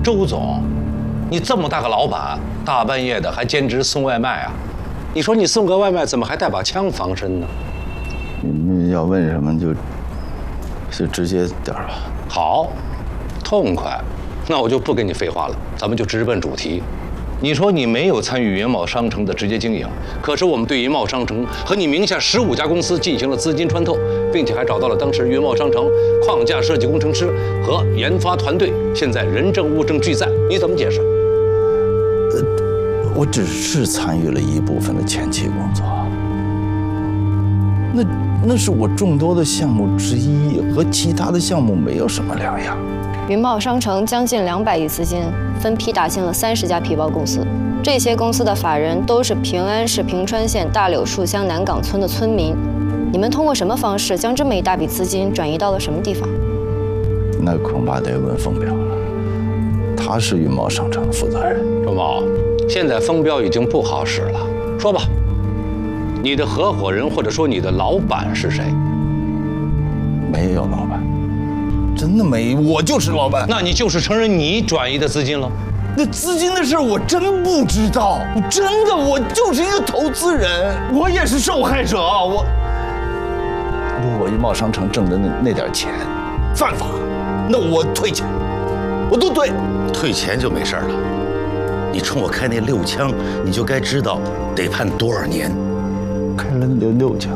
周总，你这么大个老板，大半夜的还兼职送外卖啊？你说你送个外卖怎么还带把枪防身呢？ 你们要问什么就直接点吧。 好，痛快。那我就不跟你废话了，咱们就直奔主题。你说你没有参与云茂商城的直接经营，可是我们对云茂商城和你名下15家公司进行了资金穿透，并且还找到了当时云茂商城框架设计工程师和研发团队，现在人证物证俱在，你怎么解释？ 我只是参与了一部分的前期工作，那是我众多的项目之一，和其他的项目没有什么两样。 云茂商城将近200亿资金，分批打进了30家皮包公司。这些公司的法人都是平安市平川县大柳树乡南岗村的村民。你们通过什么方式将这么一大笔资金转移到了什么地方？ 那恐怕得问封彪了，他是云茂商城的负责人。 周茂，现在封彪已经不好使了，说吧，你的合伙人或者说你的老板是谁？ 没有老板。真的没，我就是老板。 那你就是承认你转移的资金了？ 那资金的事我真不知道，真的，我就是一个投资人，我也是受害者。如果云茂商城挣的那点钱犯法，那我退钱，我都退。 退钱就没事了，你冲我开那6枪，你就该知道得判多少年。 开了6枪。